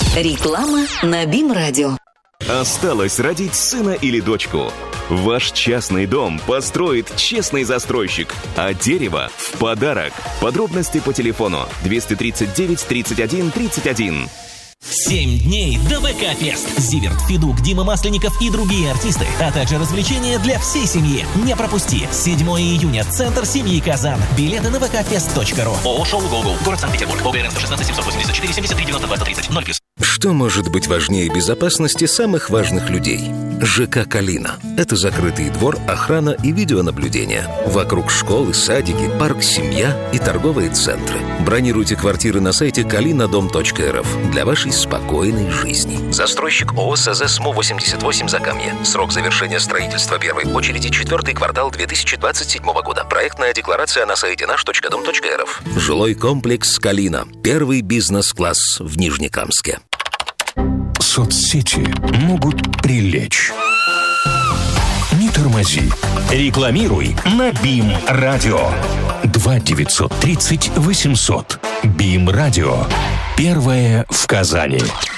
Реклама на БИМ-радио. Осталось родить сына или дочку? Ваш частный дом построит честный застройщик, а дерево в подарок. Подробности по телефону 239 31 31. 7 дней до ВК-фест. Зиверт, Федук, Дима Масленников и другие артисты, а также развлечения для всей семьи. Не пропусти. 7 июня. Центр семьи Казан. Билеты на vkfest.ru. ООО «Шоу Гол-Гол». Город Санкт-Петербург. ОГРН 116 784 73 92 130 0+. Что может быть важнее безопасности самых важных людей? ЖК «Калина». Это закрытый двор, охрана и видеонаблюдение. Вокруг школы, садики, парк, семья и торговые центры. Бронируйте квартиры на сайте kalinadom.rf для вашей спокойной жизни. Застройщик ООО СЗ СМУ-88 Закамье. Срок завершения строительства первой очереди 4-й квартал 2027 года. Проектная декларация на сайте наш.дом.рф. Жилой комплекс «Калина». Первый бизнес-класс в Нижнекамске. Соцсети могут прилечь. Не тормози. Рекламируй на БИМ-радио. 2-930-800. БИМ-радио. Первое в Казани.